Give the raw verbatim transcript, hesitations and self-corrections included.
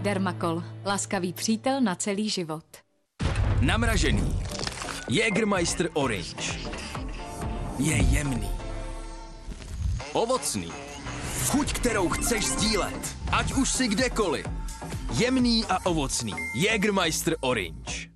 Dermacol. Laskavý přítel na celý život. Namražený. Jägermeister Orange. Je jemný. Ovocný. Chuť, kterou chceš sdílet. Ať už si kdekoliv. Jemný a ovocný. Jägermeister Orange.